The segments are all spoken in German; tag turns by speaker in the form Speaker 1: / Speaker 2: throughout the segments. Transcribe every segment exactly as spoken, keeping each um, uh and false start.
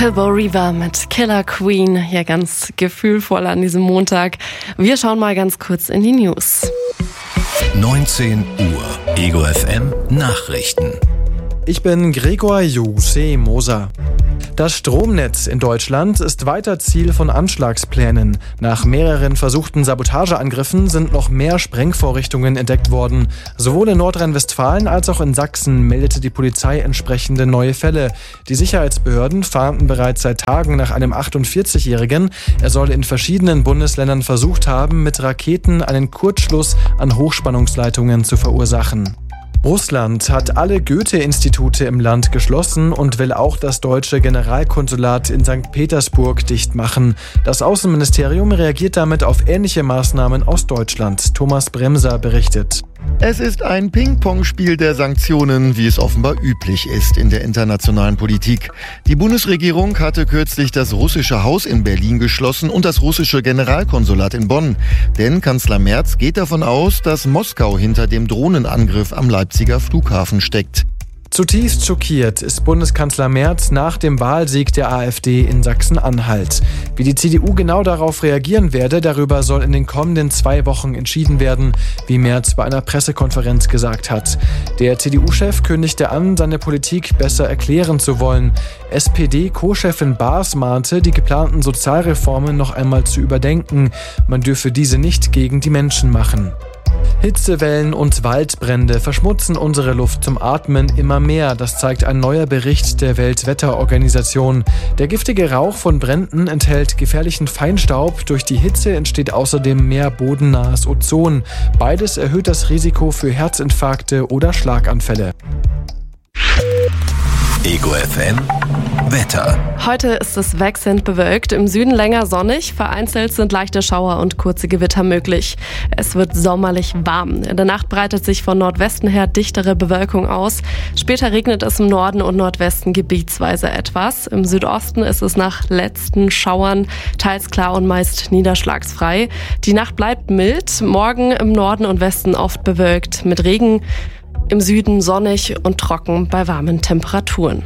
Speaker 1: Filbo Riva mit Killer Queen, hier ganz gefühlvoll an diesem Montag. Wir schauen mal ganz kurz in die News.
Speaker 2: neunzehn Uhr, Ego F M Nachrichten.
Speaker 3: Ich bin Gregor Juse Moser. Das Stromnetz in Deutschland ist weiter Ziel von Anschlagsplänen. Nach mehreren versuchten Sabotageangriffen sind noch mehr Sprengvorrichtungen entdeckt worden. Sowohl in Nordrhein-Westfalen als auch in Sachsen meldete die Polizei entsprechende neue Fälle. Die Sicherheitsbehörden fahnden bereits seit Tagen nach einem achtundvierzigjährigen. Er soll in verschiedenen Bundesländern versucht haben, mit Raketen einen Kurzschluss an Hochspannungsleitungen zu verursachen. Russland hat alle Goethe-Institute im Land geschlossen und will auch das deutsche Generalkonsulat in Sankt Petersburg dicht machen. Das Außenministerium reagiert damit auf ähnliche Maßnahmen aus Deutschland. Thomas Bremser berichtet.
Speaker 4: Es ist ein Ping-Pong-Spiel der Sanktionen, wie es offenbar üblich ist in der internationalen Politik. Die Bundesregierung hatte kürzlich das russische Haus in Berlin geschlossen und das russische Generalkonsulat in Bonn. Denn Kanzler Merz geht davon aus, dass Moskau hinter dem Drohnenangriff am Leipziger Flughafen steckt.
Speaker 3: Zutiefst schockiert ist Bundeskanzler Merz nach dem Wahlsieg der AfD in Sachsen-Anhalt. Wie die C D U genau darauf reagieren werde, darüber soll in den kommenden zwei Wochen entschieden werden, wie Merz bei einer Pressekonferenz gesagt hat. Der C D U-Chef kündigte an, seine Politik besser erklären zu wollen. S P D-Co-Chefin Baas mahnte, die geplanten Sozialreformen noch einmal zu überdenken. Man dürfe diese nicht gegen die Menschen machen. Hitzewellen und Waldbrände verschmutzen unsere Luft zum Atmen immer mehr. Das zeigt ein neuer Bericht der Weltwetterorganisation. Der giftige Rauch von Bränden enthält gefährlichen Feinstaub. Durch die Hitze entsteht außerdem mehr bodennahes Ozon. Beides erhöht das Risiko für Herzinfarkte oder Schlaganfälle.
Speaker 2: Ego F M Wetter.
Speaker 1: Heute ist es wechselnd bewölkt, im Süden länger sonnig, vereinzelt sind leichte Schauer und kurze Gewitter möglich. Es wird sommerlich warm. In der Nacht breitet sich von Nordwesten her dichtere Bewölkung aus. Später regnet es im Norden und Nordwesten gebietsweise etwas. Im Südosten ist es nach letzten Schauern teils klar und meist niederschlagsfrei. Die Nacht bleibt mild, morgen im Norden und Westen oft bewölkt mit Regen. Im Süden sonnig und trocken bei warmen Temperaturen.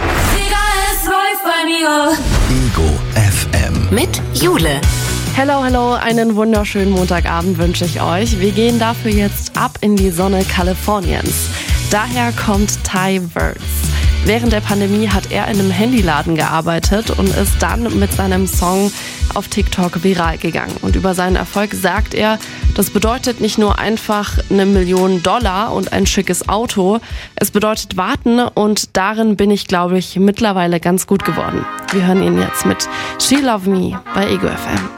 Speaker 2: Ego F M
Speaker 5: mit Jule.
Speaker 1: Hello, hello, einen wunderschönen Montagabend wünsche ich euch. Wir gehen dafür jetzt ab in die Sonne Kaliforniens. Daher kommt Ty Verts. Während der Pandemie hat er in einem Handyladen gearbeitet und ist dann mit seinem Song auf TikTok viral gegangen. Und über seinen Erfolg sagt er, das bedeutet nicht nur einfach eine Million Dollar und ein schickes Auto. Es bedeutet warten und darin bin ich, glaube ich, mittlerweile ganz gut geworden. Wir hören ihn jetzt mit She Love Me bei Ego F M.